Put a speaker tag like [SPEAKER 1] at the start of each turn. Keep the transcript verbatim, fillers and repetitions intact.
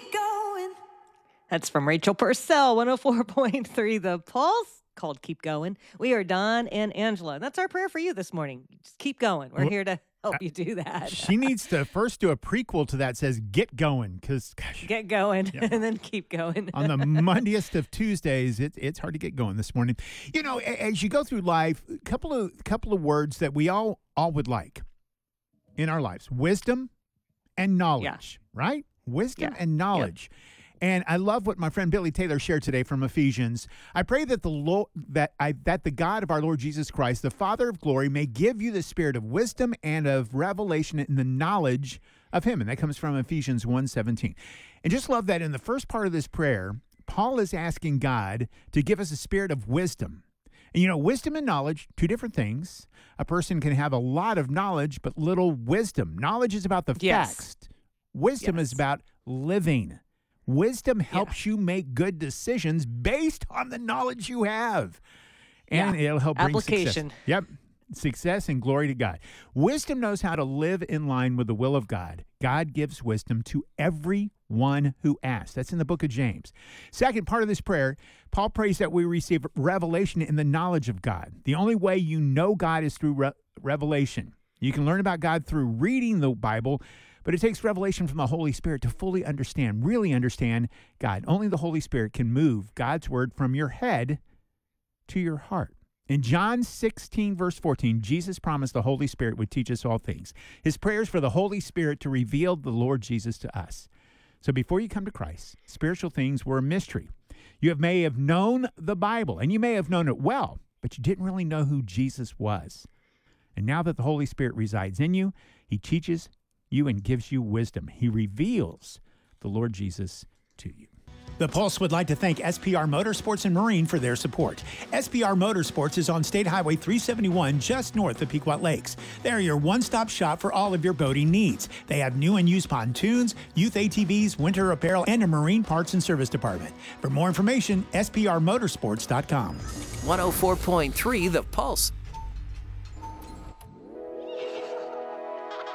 [SPEAKER 1] keep going.
[SPEAKER 2] That's from Rachel Purcell, one oh four point three The Pulse, called Keep Going. We are Don and Angela. That's our prayer for you this morning. Just keep going. We're
[SPEAKER 3] Well,
[SPEAKER 2] here to help you do that.
[SPEAKER 3] She needs to first do a prequel to that says get going because
[SPEAKER 2] Get going
[SPEAKER 3] Yeah.
[SPEAKER 2] and then keep going.
[SPEAKER 3] on the Mondiest of Tuesdays, it, it's hard to get going this morning. You know, a- as you go through life, a couple of couple of words that we all all would like in our lives: wisdom and knowledge. Right? Wisdom
[SPEAKER 2] Yeah.
[SPEAKER 3] and knowledge. And I love what my friend Billy Taylor shared today from Ephesians. I pray that the Lord, that I that the God of our Lord Jesus Christ, the Father of glory, may give you the spirit of wisdom and of revelation in the knowledge of him. And that comes from Ephesians one seventeen. And just love that in the first part of this prayer, Paul is asking God to give us a spirit of wisdom. And you know, wisdom and knowledge, two different things. A person can have a lot of knowledge, but little wisdom. Knowledge is about the
[SPEAKER 2] Yes.
[SPEAKER 3] facts. Wisdom
[SPEAKER 2] Yes.
[SPEAKER 3] is about living. Wisdom helps you make good decisions based on the knowledge you have. And
[SPEAKER 2] Yeah.
[SPEAKER 3] it'll help bring
[SPEAKER 2] Application.
[SPEAKER 3] success. Yep. Success and glory to God. Wisdom knows how to live in line with the will of God. God gives wisdom to everyone who asks. That's in the book of James. Second part of this prayer, Paul prays that we receive revelation in the knowledge of God. The only way you know God is through re- revelation. You can learn about God through reading the Bible, but it takes revelation from the Holy Spirit to fully understand, really understand God. Only the Holy Spirit can move God's word from your head to your heart. In John sixteen, verse fourteen, Jesus promised the Holy Spirit would teach us all things. His prayers for the Holy Spirit to reveal the Lord Jesus to us. So before you come to Christ, spiritual things were a mystery. You have, may have known the Bible, and you may have known it well, but you didn't really know who Jesus was. And now that the Holy Spirit resides in you, he teaches you and gives you wisdom. He reveals the Lord Jesus to you. The Pulse would like to thank S P R Motorsports and Marine for their support. S P R Motorsports is on State Highway three seventy-one, just north of Pequot Lakes. They're your one-stop shop for all of your boating needs. They have new and used pontoons, youth A T Vs, winter apparel, and a marine parts and service department. For more information, S P R motorsports dot com.
[SPEAKER 4] one oh four point three The Pulse.